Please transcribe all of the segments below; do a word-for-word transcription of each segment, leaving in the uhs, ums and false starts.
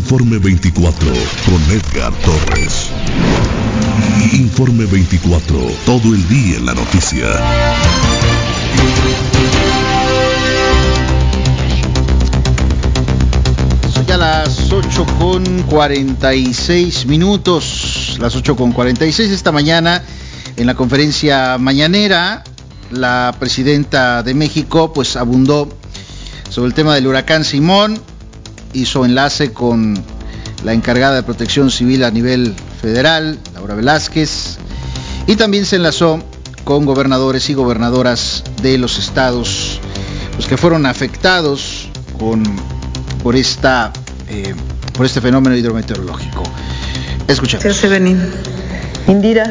Informe veinticuatro con Edgar Torres. Informe veinticuatro, todo el día en la noticia. Son ya las ocho con cuarenta y seis minutos, las ocho con cuarenta y seis. Esta mañana, en la conferencia mañanera, la presidenta de México pues abundó sobre el tema del huracán Simón, hizo enlace con la encargada de Protección Civil a nivel federal, Laura Velázquez, y también se enlazó con gobernadores y gobernadoras de los estados pues, que fueron afectados con, por, esta, eh, por este fenómeno hidrometeorológico. Escuchamos. Se hace venir. Indira.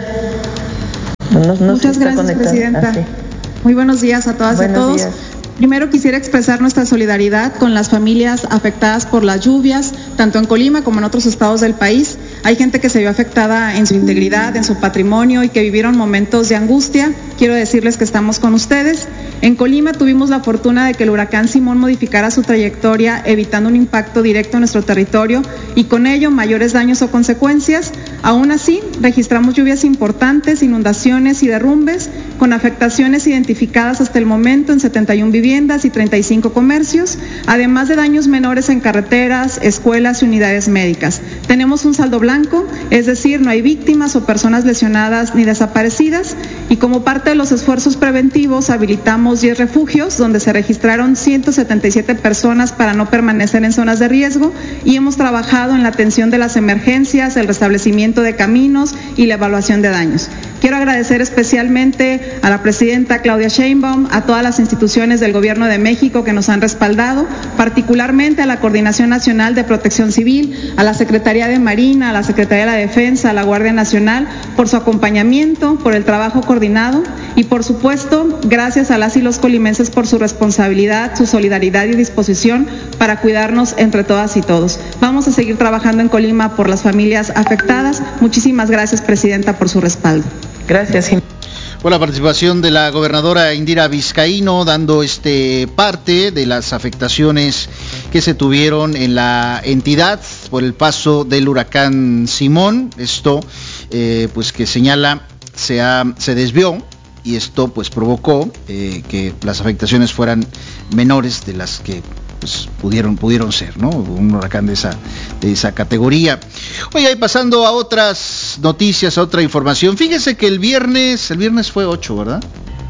No, no Muchas gracias, presidenta. Así. Muy buenos días a todas buenos y a todos. Días. Primero quisiera expresar nuestra solidaridad con las familias afectadas por las lluvias, tanto en Colima como en otros estados del país. Hay gente que se vio afectada en su integridad, en su patrimonio y que vivieron momentos de angustia. Quiero decirles que estamos con ustedes. En Colima tuvimos la fortuna de que el huracán Simón modificara su trayectoria, evitando un impacto directo en nuestro territorio y con ello mayores daños o consecuencias. Aún así, registramos lluvias importantes, inundaciones y derrumbes, con afectaciones identificadas hasta el momento en setenta y una viviendas y treinta y cinco comercios, además de daños menores en carreteras, escuelas y unidades médicas. Tenemos un saldo blanco, es decir, no hay víctimas o personas lesionadas ni desaparecidas, y como parte de los esfuerzos preventivos habilitamos diez refugios donde se registraron ciento setenta y siete personas para no permanecer en zonas de riesgo, y hemos trabajado en la atención de las emergencias, el restablecimiento de caminos y la evaluación de daños. Quiero agradecer especialmente a la presidenta Claudia Sheinbaum, a todas las instituciones del Gobierno de México que nos han respaldado, particularmente a la Coordinación Nacional de Protección Civil, a la Secretaría de Marina, a la Secretaría de la Defensa, a la Guardia Nacional, por su acompañamiento, por el trabajo coordinado y, por supuesto, gracias a las y los colimenses por su responsabilidad, su solidaridad y disposición para cuidarnos entre todas y todos. Vamos a seguir trabajando en Colima por las familias afectadas. Muchísimas gracias, presidenta, por su respaldo. Gracias. Por la participación de la gobernadora Indira Vizcaíno, dando este parte de las afectaciones que se tuvieron en la entidad por el paso del huracán Simón. Esto, eh, pues que señala, se, ha, se desvió y esto pues provocó eh, que las afectaciones fueran menores de las que pues pudieron pudieron ser, ¿no? Un huracán de esa de esa categoría. Oye, y pasando a otras noticias, a otra información. Fíjese que el viernes, el viernes fue ocho, ¿verdad?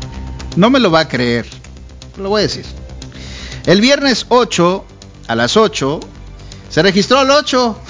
No me lo va a creer. Lo voy a decir. El viernes ocho, a las ocho, se registró el ocho.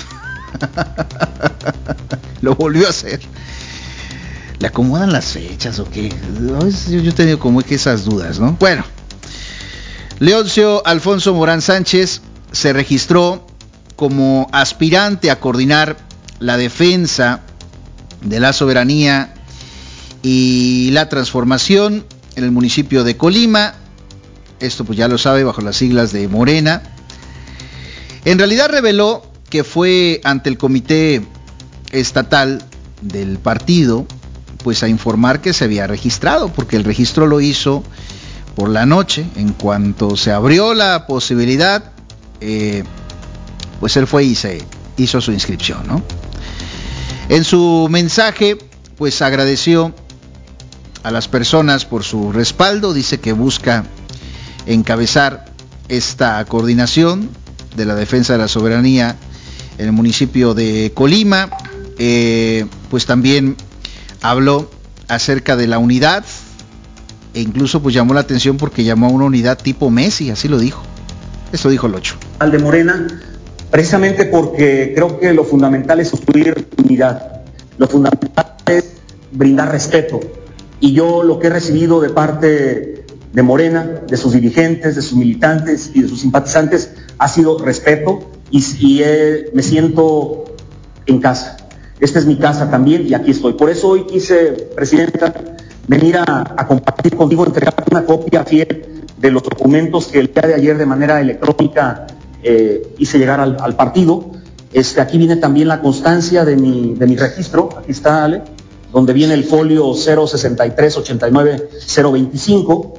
Lo volvió a hacer. ¿Le acomodan las fechas o qué? Yo, yo he tenido como que esas dudas, ¿no? Bueno. Leoncio Alfonso Morán Sánchez se registró como aspirante a coordinar la defensa de la soberanía y la transformación en el municipio de Colima. Esto pues ya lo sabe, bajo las siglas de Morena. En realidad reveló que fue ante el comité estatal del partido pues a informar que se había registrado, porque el registro lo hizo por la noche. En cuanto se abrió la posibilidad, eh, pues él fue y se hizo su inscripción, ¿no? En su mensaje, pues agradeció a las personas por su respaldo. Dice que busca encabezar esta coordinación de la defensa de la soberanía en el municipio de Colima. Eh, pues también habló acerca de la unidad. E incluso pues llamó la atención porque llamó a una unidad tipo Messi, así lo dijo. Esto dijo el ocho. Al de Morena, precisamente porque creo que lo fundamental es construir unidad. Lo fundamental es brindar respeto. Y yo lo que he recibido de parte de Morena, de sus dirigentes, de sus militantes y de sus simpatizantes, ha sido respeto y, y eh, me siento en casa. Esta es mi casa también y aquí estoy. Por eso hoy quise, presidenta, venir a, a compartir contigo, entregarte una copia fiel de los documentos que el día de ayer de manera electrónica eh, hice llegar al, al partido. Este, aquí viene también la constancia de mi, de mi registro, aquí está, Ale, donde viene el folio cero sesenta y tres ochenta y nueve cero veinticinco,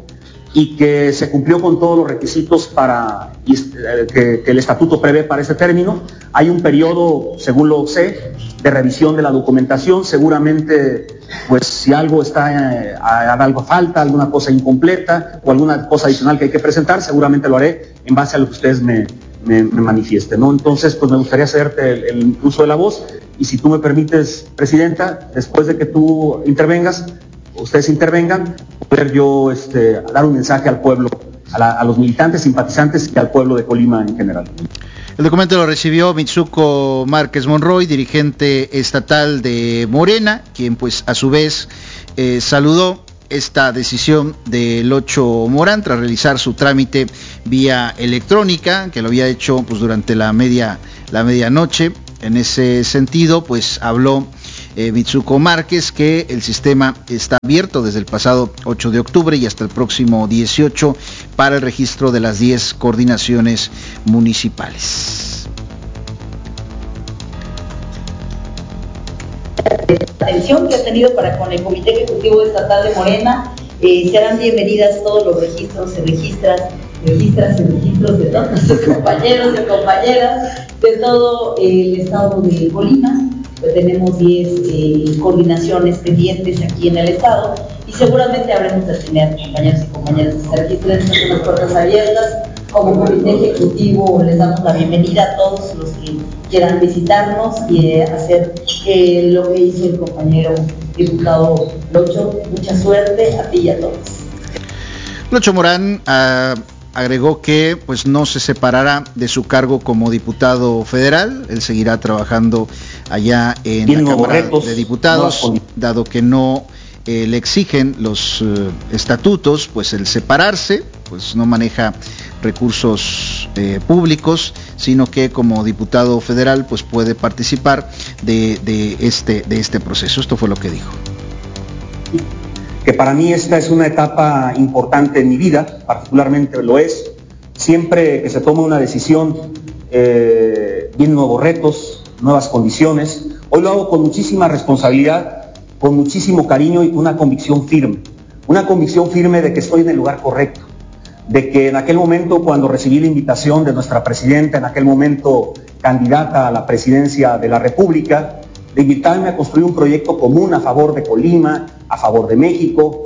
y que se cumplió con todos los requisitos para y, eh, que, que el estatuto prevé para ese término. Hay un periodo, según lo sé, de revisión de la documentación. Seguramente, pues si algo está, eh, algo falta, alguna cosa incompleta o alguna cosa adicional que hay que presentar, seguramente lo haré en base a lo que ustedes me, me, me manifiesten, ¿no? Entonces, pues me gustaría cederte el, el uso de la voz, y si tú me permites, Presidenta, después de que tú intervengas, ustedes intervengan, poder yo este, dar un mensaje al pueblo, a, la, a los militantes, simpatizantes y al pueblo de Colima en general. El documento lo recibió Mitsuko Márquez Monroy, dirigente estatal de Morena, quien pues a su vez eh, saludó esta decisión del ocho Morán tras realizar su trámite vía electrónica, que lo había hecho pues durante la media la medianoche. En ese sentido, pues habló eh, Mitsuko Márquez que el sistema está abierto desde el pasado ocho de octubre y hasta el próximo dieciocho para el registro de las diez coordinaciones municipales. La atención que ha tenido para con el Comité Ejecutivo Estatal de Morena, eh, serán bienvenidas todos los registros, se registran, registras y registros de todos nuestros compañeros y compañeras de todo el estado de Colima. Pues tenemos diez eh, coordinaciones pendientes aquí en el estado y seguramente habremos de tener compañeros y compañeras que se registren. Estas son las puertas abiertas. Como Comité Ejecutivo les damos la bienvenida a todos los que quieran visitarnos y eh, hacer eh, lo que hizo el compañero diputado Locho. Mucha suerte a ti y a todos. Locho Morán uh, agregó que pues no se separará de su cargo como diputado federal. Él seguirá trabajando allá en Tiene la Cámara retos, de Diputados, no, dado que no eh, le exigen los uh, estatutos, pues el separarse, pues no maneja recursos eh, públicos, sino que como diputado federal pues puede participar de, de este de este proceso. Esto fue lo que dijo. Que para mí esta es una etapa importante en mi vida, particularmente lo es. Siempre que se toma una decisión, eh, vienen nuevos retos, nuevas condiciones. Hoy lo hago con muchísima responsabilidad, con muchísimo cariño y con una convicción firme. Una convicción firme de que estoy en el lugar correcto, de que en aquel momento cuando recibí la invitación de nuestra presidenta, en aquel momento candidata a la presidencia de la República, de invitarme a construir un proyecto común a favor de Colima, a favor de México,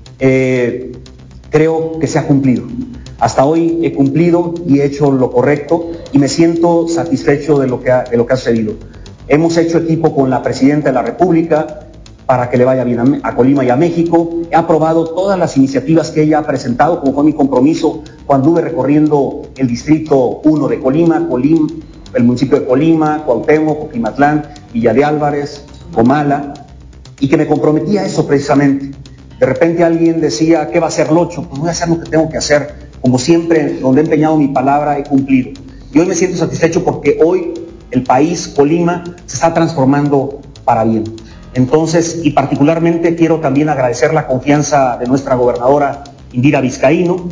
eh, creo que se ha cumplido. Hasta hoy he cumplido y he hecho lo correcto y me siento satisfecho de lo que ha, de lo que ha sucedido. Hemos hecho equipo con la presidenta de la República para que le vaya bien a, a Colima y a México. He aprobado todas las iniciativas que ella ha presentado, como fue mi compromiso cuando estuve recorriendo el distrito uno de Colima, Colima, el municipio de Colima, Cuauhtémoc, Coquimatlán, Villa de Álvarez, Comala, y que me comprometí a eso precisamente. De repente alguien decía, ¿qué va a hacer Locho? Pues voy a hacer lo que tengo que hacer. Como siempre, donde he empeñado mi palabra, he cumplido. Y hoy me siento satisfecho porque hoy el país, Colima, se está transformando para bien. Entonces, y particularmente quiero también agradecer la confianza de nuestra gobernadora Indira Vizcaíno,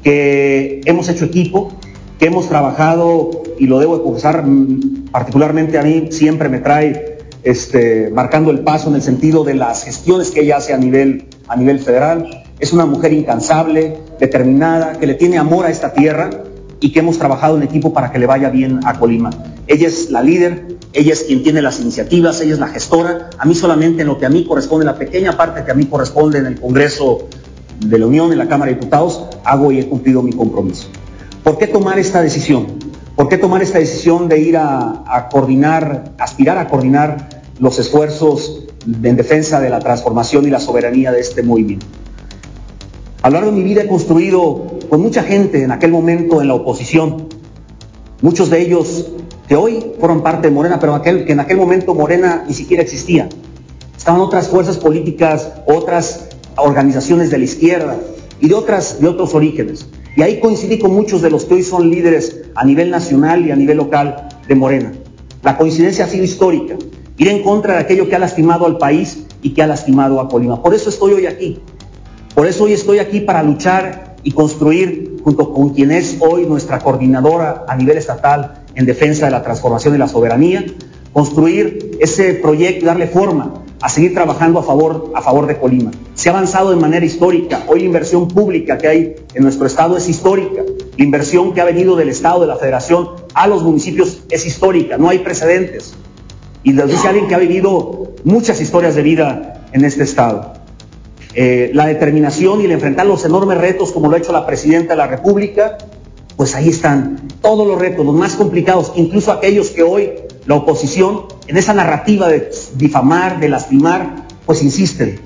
que hemos hecho equipo, que hemos trabajado, y lo debo de confesar, particularmente a mí siempre me trae este, marcando el paso en el sentido de las gestiones que ella hace a nivel, a nivel federal. Es una mujer incansable, determinada, que le tiene amor a esta tierra y que hemos trabajado en equipo para que le vaya bien a Colima. Ella es la líder, ella es quien tiene las iniciativas, ella es la gestora. A mí solamente en lo que a mí corresponde, la pequeña parte que a mí corresponde en el Congreso de la Unión, en la Cámara de Diputados, hago y he cumplido mi compromiso. ¿Por qué tomar esta decisión? ¿Por qué tomar esta decisión de ir a, a coordinar, aspirar a coordinar los esfuerzos de, en defensa de la transformación y la soberanía de este movimiento? A lo largo de mi vida he construido con mucha gente en aquel momento en la oposición, muchos de ellos que hoy fueron parte de Morena, pero aquel, que en aquel momento Morena ni siquiera existía. Estaban otras fuerzas políticas, otras organizaciones de la izquierda y de, otras, de otros orígenes. Y ahí coincidí con muchos de los que hoy son líderes a nivel nacional y a nivel local de Morena. La coincidencia ha sido histórica, ir en contra de aquello que ha lastimado al país y que ha lastimado a Colima. Por eso estoy hoy aquí. Por eso hoy estoy aquí para luchar y construir, junto con quien es hoy nuestra coordinadora a nivel estatal en defensa de la transformación y la soberanía, construir ese proyecto y darle forma a seguir trabajando a favor, a favor de Colima. Se ha avanzado de manera histórica. Hoy la inversión pública que hay en nuestro estado es histórica. La inversión que ha venido del estado, de la federación, a los municipios es histórica. No hay precedentes. Y lo dice alguien que ha vivido muchas historias de vida en este estado. Eh, la determinación y el enfrentar los enormes retos, como lo ha hecho la Presidenta de la República, pues ahí están todos los retos, los más complicados, incluso aquellos que hoy la oposición, en esa narrativa de difamar, de lastimar, pues insisten.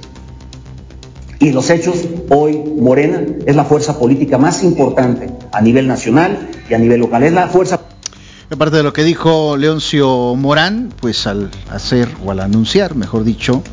Y en los hechos, hoy Morena es la fuerza política más importante a nivel nacional y a nivel local. Es la fuerza. Aparte de lo que dijo Leoncio Morán, pues al hacer o al anunciar, mejor dicho,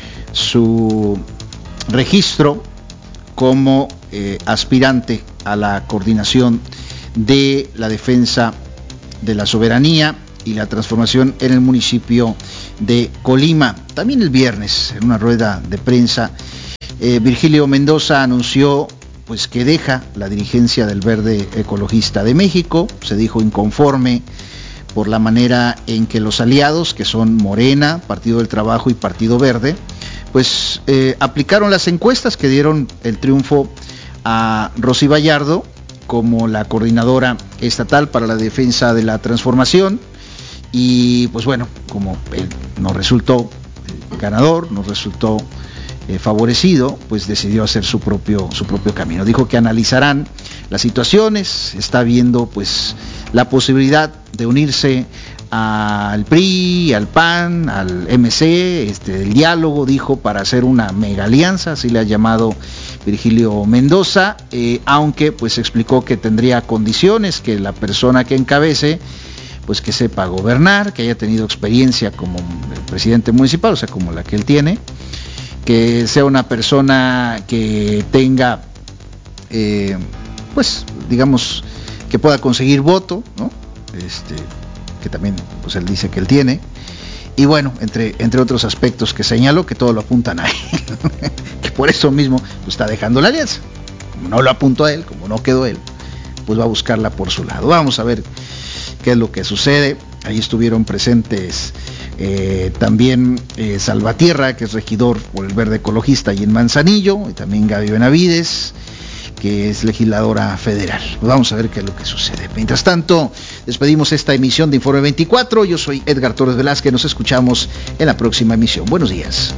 su registro como eh, aspirante a la coordinación de la defensa de la soberanía y la transformación en el municipio de Colima. También el viernes, en una rueda de prensa, eh, Virgilio Mendoza anunció pues que deja la dirigencia del Verde Ecologista de México. Se dijo inconforme por la manera en que los aliados, que son Morena, Partido del Trabajo y Partido Verde, pues eh, aplicaron las encuestas que dieron el triunfo a Rosy Vallardo como la coordinadora estatal para la defensa de la transformación. Y pues bueno, como él no resultó ganador, no resultó eh, favorecido, pues decidió hacer su propio, su propio camino. Dijo que analizarán las situaciones, está viendo pues la posibilidad de unirse al P R I, al P A N, al M C, este, el diálogo, dijo, para hacer una mega alianza, así le ha llamado Virgilio Mendoza, eh, aunque pues explicó que tendría condiciones, que la persona que encabece pues que sepa gobernar, que haya tenido experiencia como presidente municipal, o sea, como la que él tiene, que sea una persona que tenga, eh, pues, digamos, que pueda conseguir voto, ¿no? Este, que también, pues, él dice que él tiene, y bueno, entre, entre otros aspectos que señaló, que todo lo apuntan a él, que por eso mismo pues, está dejando la alianza. Como no lo apuntó a él, como no quedó él, pues va a buscarla por su lado. Vamos a ver qué es lo que sucede. Ahí estuvieron presentes eh, también eh, Salvatierra, que es regidor por el Verde Ecologista y en Manzanillo, y también Gaby Benavides, que es legisladora federal. Pues vamos a ver qué es lo que sucede. Mientras tanto, despedimos esta emisión de Informe veinticuatro. Yo soy Edgar Torres Velázquez, nos escuchamos en la próxima emisión. Buenos días.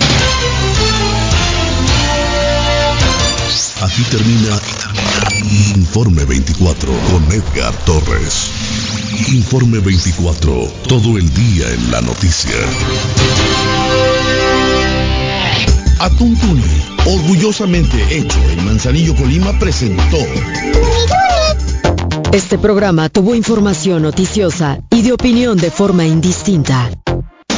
Aquí termina, aquí termina Informe veinticuatro con Edgar Torres. Informe veinticuatro, todo el día en la noticia. Atún Tuni, orgullosamente hecho en Manzanillo, Colima, presentó. Este programa tuvo información noticiosa y de opinión de forma indistinta.